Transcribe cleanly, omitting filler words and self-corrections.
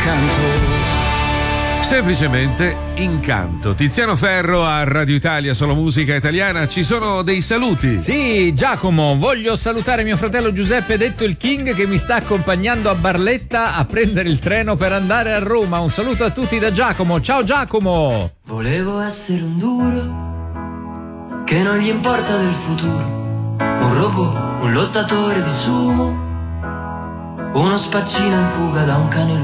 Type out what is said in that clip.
Semplicemente Incanto. Tiziano Ferro a Radio Italia, solo musica italiana. Ci sono dei saluti. Sì, Giacomo, voglio salutare mio fratello Giuseppe, detto il King, che mi sta accompagnando a Barletta a prendere il treno per andare a Roma. Un saluto a tutti da Giacomo. Ciao Giacomo. Volevo essere un duro che non gli importa del futuro, un robot, un lottatore di sumo, uno spaccino in fuga da un cane lupo.